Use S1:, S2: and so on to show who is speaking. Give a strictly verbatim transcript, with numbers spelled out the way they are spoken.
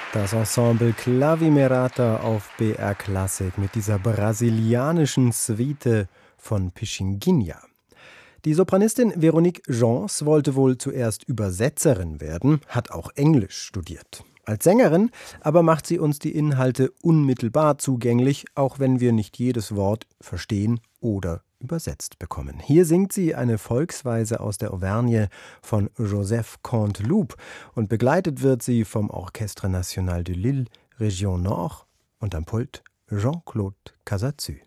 S1: Das Ensemble Clavimerata auf B R Klassik mit dieser brasilianischen Suite von Pichinguinha. Die Sopranistin Véronique Gens wollte wohl zuerst Übersetzerin werden, hat auch Englisch studiert. Als Sängerin aber macht sie uns die Inhalte unmittelbar zugänglich, auch wenn wir nicht jedes Wort verstehen oder übersetzt bekommen. Hier singt sie eine Volksweise aus der Auvergne von Joseph Canteloup und begleitet wird sie vom Orchestre National de Lille, Région Nord und am Pult Jean-Claude Casazu.